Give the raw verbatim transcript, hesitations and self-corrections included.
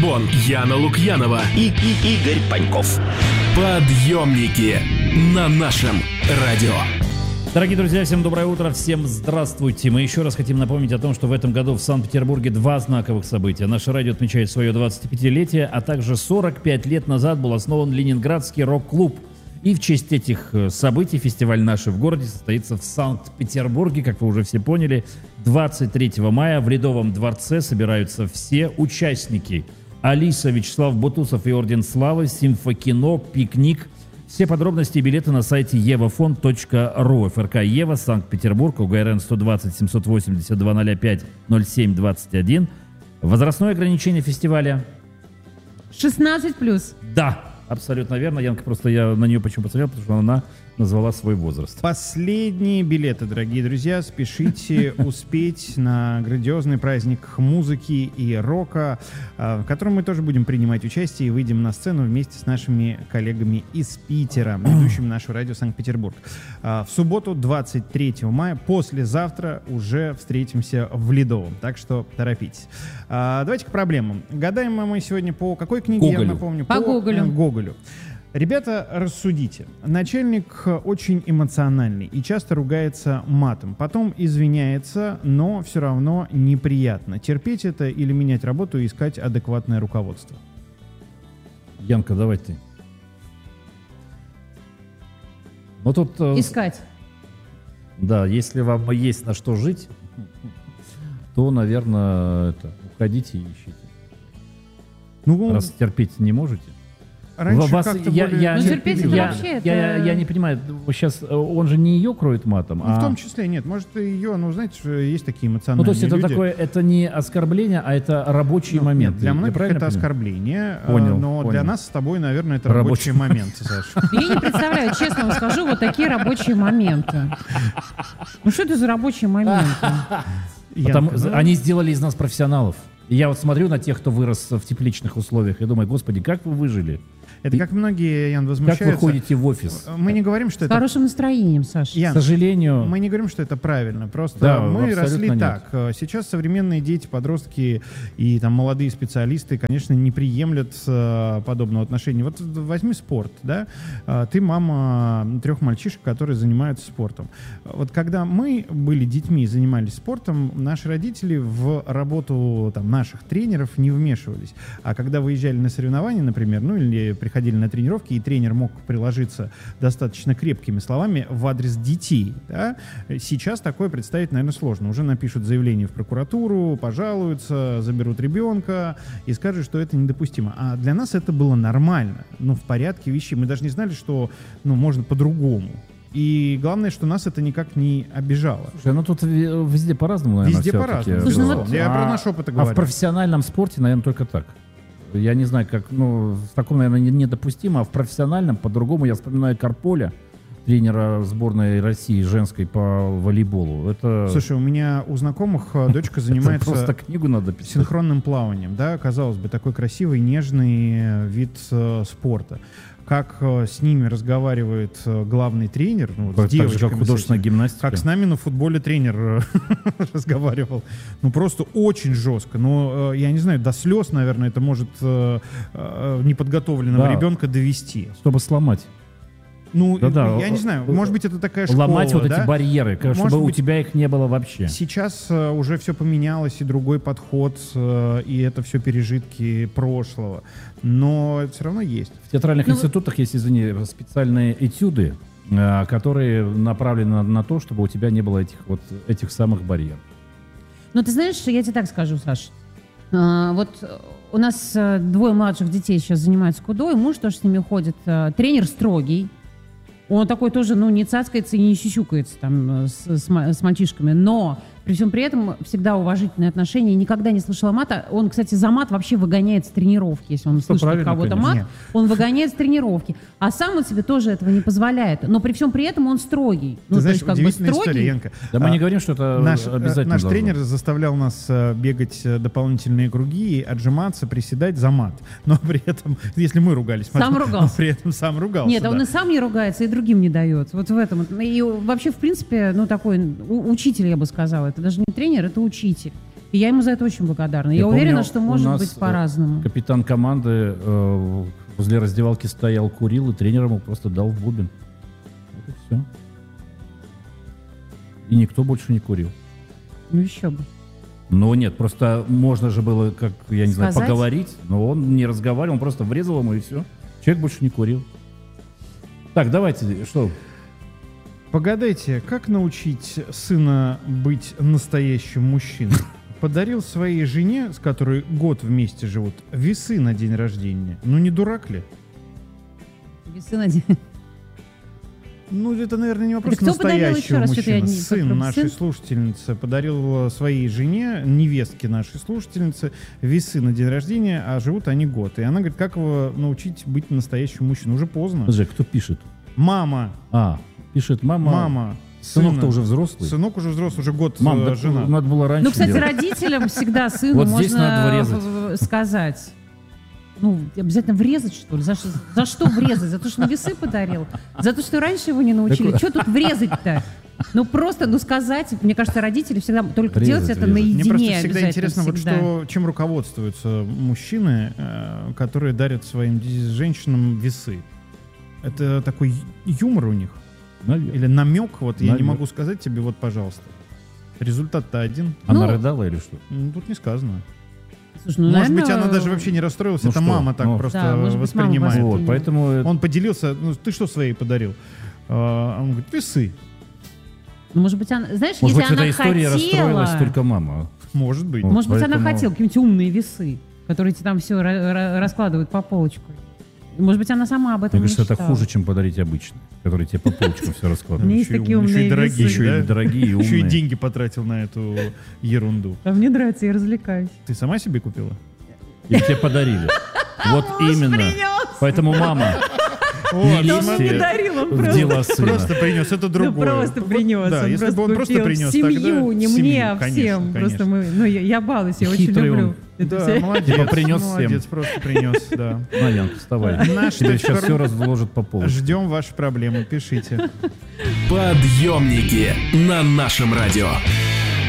Бурбон, Яна Лукьянова и, и Игорь Паньков. Подъемники на нашем радио. Дорогие друзья, всем доброе утро, всем здравствуйте. Мы еще раз хотим напомнить о том, что в этом году в Санкт-Петербурге два знаковых события. Наше радио отмечает свое двадцатипятилетие, а также сорок пять лет назад был основан Ленинградский рок-клуб. И в честь этих событий фестиваль «Наши в городе» состоится в Санкт-Петербурге, как вы уже все поняли. двадцать третьего мая в Ледовом дворце собираются все участники. Алиса, Вячеслав Бутусов и Орден Славы, Симфокино, Пикник. Все подробности и билеты на сайте евафонд точка ру. ФРК «Ева», Санкт-Петербург, УГРН сто двадцать семьсот восемьдесят два ноль пять ноль семь двадцать один. Возрастное ограничение фестиваля? шестнадцать плюс. Да, абсолютно верно. Янка, просто я на нее почему посмотрел, потому что она назвала свой возраст. Последние билеты, дорогие друзья. Спешите успеть на грандиозный праздник музыки и рока, в котором мы тоже будем принимать участие и выйдем на сцену вместе с нашими коллегами из Питера, ведущими нашего радио Санкт-Петербург. В субботу, двадцать третьего мая, послезавтра уже встретимся в Ледовом. Так что торопитесь. Давайте к проблемам. Гадаем мы сегодня по какой книге, Гоголю. я напомню? По, по Гоголю. Гоголю. Ребята, рассудите. Начальник очень эмоциональный и часто ругается матом. Потом извиняется, но все равно неприятно. Терпеть это или менять работу и искать адекватное руководство? Янка, давай ты. Ну тут... Искать. Да, если вам есть на что жить, то, наверное, это, уходите и ищите. Ну, Раз терпеть не можете. раньше Вас- как-то я, более... я, Ну, не- терпеть это я, вообще, я, это- я не понимаю, сейчас он же не ее кроет матом, Ну, а... в том числе, нет, может, и ее, ну, знаете, что есть такие Ну, эмоциональные то есть это люди. такое, это не оскорбление, а это рабочий Ну, момент. нет, для Я многих правильно это понимаю? оскорбление, э, Понял, но понял. для нас с тобой, наверное, это Рабочий рабочие моменты, Саша. Я не представляю, честно вам скажу, вот такие рабочие моменты. Ну что это за рабочие моменты? Потому- Янка, ну, Они сделали из нас профессионалов. И я вот смотрю на тех, кто вырос в тепличных условиях, и думаю, господи, как вы выжили? Это как многие, Ян, Как возмущаются. вы ходите в офис? Мы не говорим, что С это... хорошим настроением, Саша. К Ян, сожалению... мы не говорим, что это правильно. Просто Да, мы абсолютно росли нет. так. Сейчас современные дети, подростки и там молодые специалисты, конечно, не приемлят э, подобного отношения. Вот возьми спорт, да? Э, Ты мама трех мальчишек, которые занимаются спортом. Вот когда мы были детьми и занимались спортом, наши родители в работу там, наших тренеров не вмешивались. А когда выезжали на соревнования, например, ну или приходили на тренировки, и тренер мог приложиться достаточно крепкими словами в адрес детей, да, сейчас такое представить, наверное, сложно. Уже напишут заявление в прокуратуру, пожалуются, заберут ребенка и скажут, что это недопустимо. А для нас это было нормально, ну, в порядке вещей. Мы даже не знали, что, ну, можно по-другому. И главное, что нас это никак не обижало. Слушай, ну тут ви- везде по-разному, наверное, Везде всё-таки. по-разному. Слушай, ну вот- безусловно. Я про наш опыт и А в говорю. профессиональном спорте, наверное, только так. Я не знаю, как, ну, в таком, наверное, не- недопустимо, а в профессиональном по-другому. Я вспоминаю Карполя, тренера сборной России женской по волейболу. Это, Слушай, у меня у знакомых э, дочка это занимается просто книгу надо писать. синхронным плаванием, да, казалось бы, такой красивый, нежный э, вид э, спорта. Как э, с ними разговаривает э, главный тренер, ну, вот Так с же, девочками, как с художественная этими. гимнастика. Как с нами на футболе тренер э, разговаривал. Ну, просто очень жестко. Но, э, я не знаю, до слез, наверное, это может э, э, неподготовленного Да. ребенка довести. Чтобы сломать. Ну, Да-да, я не э, знаю, э, может быть, это такая школа, Ломать вот да? эти барьеры, как- Может чтобы у быть, тебя их не было вообще. Сейчас э, уже все поменялось, и другой подход, э, и это все пережитки прошлого. Но это все равно есть. В театральных Ну, институтах есть, извини, специальные этюды, э, которые направлены на, на то, чтобы у тебя не было этих вот этих самых барьеров. Ну, ты знаешь, я тебе так скажу, Саш. А, вот у нас э, двое младших детей сейчас занимаются кудо, и муж тоже с ними ходит. Э, Тренер строгий. Он такой тоже, ну, не цацкается и не щищукается там э, с, с ма- с мальчишками. Но при всем при этом всегда уважительные отношения. Никогда не слышала мата. Он, кстати, за мат вообще выгоняет с тренировки. Если он Что слышит от правильно, кого-то конечно. мат, Нет. он выгоняет с тренировки. А сам он себе тоже этого не позволяет. Но при всем при этом он строгий. Ну, Ты знаешь, то есть, как бы удивительная строгий. история, Янка. Да мы А, не говорим, что это Наш, э, обязательно наш должно. тренер заставлял нас э, бегать э, дополнительные круги, отжиматься, приседать за мат. Но при этом, если мы ругались, Сам но ругался. при этом сам ругался. Нет, а он да. и сам не ругается, и другим не дает. Вот в этом. И вообще, в принципе, ну такой у- учитель, я бы сказала. Это даже не тренер, это учитель. И я ему за это очень благодарна. Я, Я помню, уверена, что у может нас, быть э, по-разному. Капитан команды э, возле раздевалки стоял, курил, и тренер ему просто дал в бубен. Вот и все. И никто больше не курил. Ну еще бы. Ну нет, просто можно же было, как, я не знаю, Сказать? поговорить, но он не разговаривал, он просто врезал ему и все. Человек больше не курил. Так, давайте, что? Погадайте, как научить сына быть настоящим мужчиной? Подарил своей жене, с которой год вместе живут, весы на день рождения. Ну не дурак ли? Весы на день. Ну, это, наверное, не вопрос Это кто подарил еще настоящего раз? Что-то я мужчины. не- Сын как- нашей сын? слушательницы подарил своей жене, невестке нашей слушательницы, весы на день рождения, а живут они год. И она говорит, как его научить быть настоящим мужчиной? Уже поздно. Подожди, кто пишет? Мама, А, пишет мама. мама, Сынок-то сына. уже взрослый. Сынок уже взрослый, уже год Мам, э, да жена. надо было раньше Ну, кстати, делать. родителям всегда сыну Вот здесь надо можно врезать. в- в- сказать. Ну, обязательно врезать, что ли? За, что- за что врезать? За то, что на весы подарил? За то, что раньше его не научили? Так- Что тут врезать-то? Ну, просто, ну, сказать. Мне кажется, родители всегда только Врезать, делать это врезать. наедине. Мне просто всегда обязательно, интересно, вот всегда. что, чем руководствуются мужчины, э, которые дарят своим ди- женщинам весы. Это такой ю- юмор у них? Наверное. Или намек? Вот я не Наверное. могу сказать тебе, вот, пожалуйста. Результат-то один. Она Ну, рыдала или что? Ну, тут не сказано. Слушай, ну, Может быть, наверное, она даже вообще не расстроилась, Ну это что? мама так Ну. просто Да, может быть, мама воспринимает. вас- Вот, поэтому... э, Он поделился, ну, ты что своей подарил? А, он говорит, весы. Ну, может быть, она, знаешь, Может быть, если в этой она истории расстроилась хотела, только мама. Может быть. Вот. может быть, она Поэтому- хотела какие-нибудь умные весы, которые тебе там все раскладывают по полочку. Может быть, она сама об этом Мне кажется, это мечтала. хуже, чем подарить обычные, которые тебе по полочкам все У раскладывают. меня есть Еще и такие ум- еще и умные дорогие, весы. Еще и да? дорогие, и Еще и умные. деньги потратил на эту ерунду. А мне нравится, я развлекаюсь. Ты сама себе купила? Или тебе подарили. Вот именно. Поэтому мама, Вот, не Он мне лезьте не дарил, он в просто... дела сына. Просто принес, это Ну, другое. просто Вот, принес. Да, он если просто бы он просто купил принес, семью, тогда не семью, мне, а конечно, всем. конечно. Просто мы, ну, я, я балуюсь, я очень Хитрый люблю. он. это Да, всё. молодец. Типа принес всем. Молодец, просто принес, да. На, Янка, вставай. Наш Тебе сейчас точка все ру. разложат по полу. Ждем ваши проблемы, пишите. Подъемники на нашем радио.